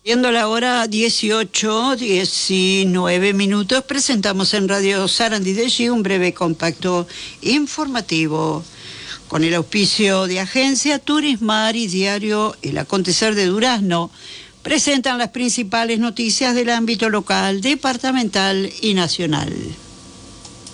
Siendo la hora 18:19, presentamos en Radio Sarandí de G un breve compacto informativo con el auspicio de Agencia Turismar y Diario El Acontecer de Durazno. Presentan las principales noticias del ámbito local, departamental y nacional.